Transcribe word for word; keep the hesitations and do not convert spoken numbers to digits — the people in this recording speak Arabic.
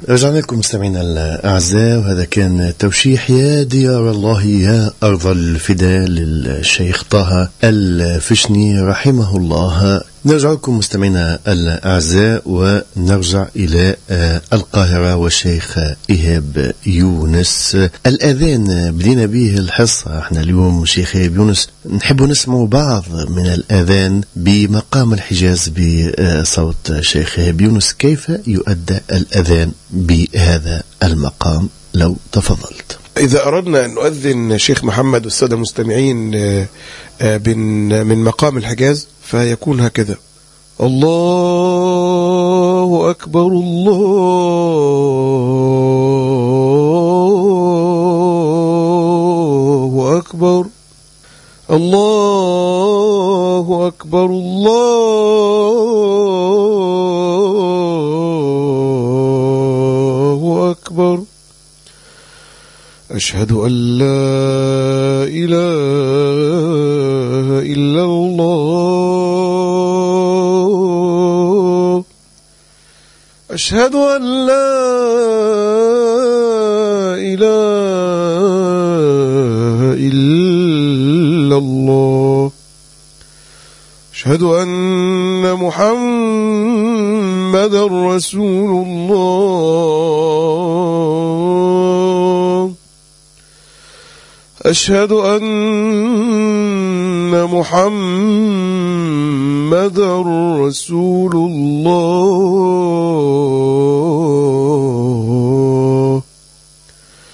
رجعنا لكم مستمعينا الأعزاء، وهذا كان توشيح يا ديار الله يا أرض الفداء للشيخ طه الفشني رحمه الله. نرجع لكم مستمعينا الأعزاء ونرجع إلى القاهرة والشيخ إيهاب يونس. الأذان بدينا به الحصة احنا اليوم شيخ إيهاب يونس، نحب نسمع بعض من الأذان بمقام الحجاز بصوت شيخ إيهاب يونس. كيف يؤدى الأذان بهذا المقام لو تفضلت؟ إذا أردنا أن نؤذن شيخ محمد والسادة المستمعين من مقام الحجاز فيكون هكذا: الله أكبر الله أكبر الله أكبر الله أكبر أشهد أن لا إله إلا الله أشهد أن لا إله إلا الله أشهد أن محمدا رسول الله أشهد أن محمدا رسول الله